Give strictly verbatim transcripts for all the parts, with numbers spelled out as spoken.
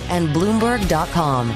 and Bloomberg dot com.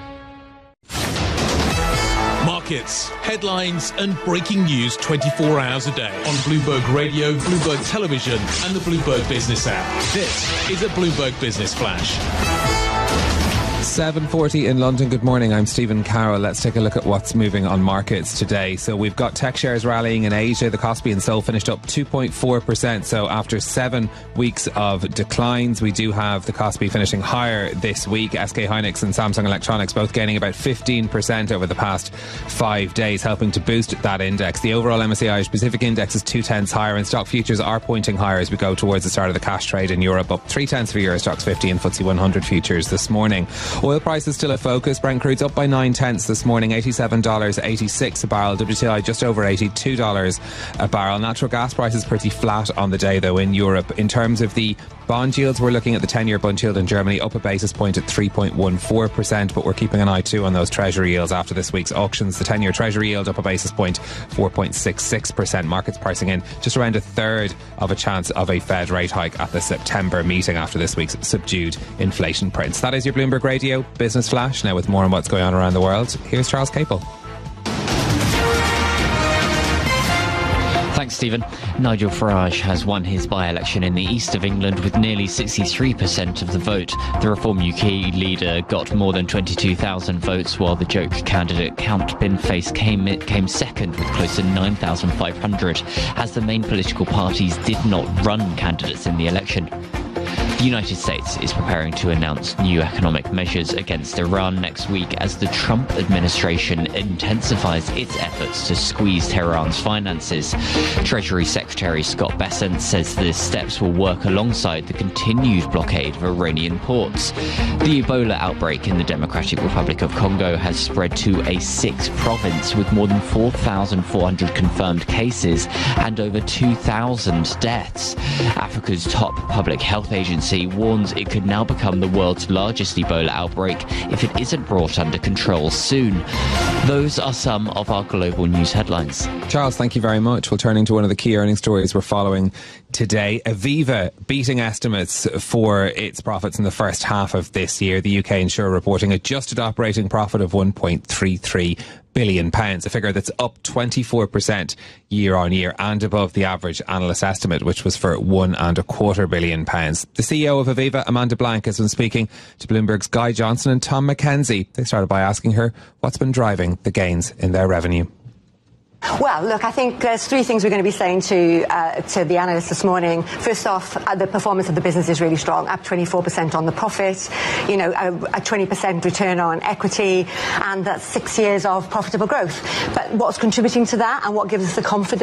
Markets, headlines and breaking news twenty-four hours a day on Bloomberg Radio, Bloomberg Television and the Bloomberg Business app. This is a Bloomberg Business Flash. seven forty in London. Good morning. I'm Stephen Carroll. Let's take a look at what's moving on markets today. So we've got tech shares rallying in Asia. The Kospi in Seoul finished up two point four percent. So after seven weeks of declines, we do have the Kospi finishing higher this week. S K Hynix and Samsung Electronics both gaining about fifteen percent over the past five days, helping to boost that index. The overall M S C I Irish Pacific Index is two tenths higher, and stock futures are pointing higher as we go towards the start of the cash trade in Europe, up three tenths for Euro Stoxx fifty and F T S E one hundred futures this morning. Oil prices still a focus. Brent crude's up by nine tenths this morning, eighty-seven dollars eighty-six a barrel. W T I just over eighty-two dollars a barrel. Natural gas prices pretty flat on the day though in Europe. In terms of the bond yields, we're looking at the ten-year bond yield in Germany up a basis point at three point one four percent, but we're keeping an eye too on those treasury yields after this week's auctions. The ten-year treasury yield up a basis point, four point six six percent. Markets pricing in just around a third of a chance of a Fed rate hike at the September meeting after this week's subdued inflation prints. That is your Bloomberg Radio Business Flash. Now with more on what's going on around the world, here's Charles Capel. Thanks, Stephen. Nigel Farage has won his by-election in the east of England with nearly sixty-three percent of the vote. The Reform U K leader got more than twenty-two thousand votes, while the joke candidate Count Binface came came second with close to nine thousand five hundred, as the main political parties did not run candidates in the election. The United States is preparing to announce new economic measures against Iran next week as the Trump administration intensifies its efforts to squeeze Tehran's finances. Treasury Secretary Scott Bessent says the steps will work alongside the continued blockade of Iranian ports. The Ebola outbreak in the Democratic Republic of Congo has spread to a sixth province with more than four thousand four hundred confirmed cases and over two thousand deaths. Africa's top public health agency warns it could now become the world's largest Ebola outbreak if it isn't brought under control soon. Those are some of our global news headlines. Charles, thank you very much. Well, turning to one of the key earnings stories we're following today, Aviva beating estimates for its profits in the first half of this year. The U K insurer reporting adjusted operating profit of one point three three billion pounds, a figure that's up twenty-four percent year on year and above the average analyst estimate, which was for one and a quarter billion pounds. The C E O of Aviva, Amanda Blank, has been speaking to Bloomberg's Guy Johnson and Tom McKenzie. They started by asking her what's been driving the gains in their revenue. Well, look, I think there's three things we're going to be saying to uh, to the analysts this morning. First off, uh, the performance of the business is really strong, up twenty-four percent on the profit, you know, a, a twenty percent return on equity, and that's six years of profitable growth. But what's contributing to that and what gives us the confidence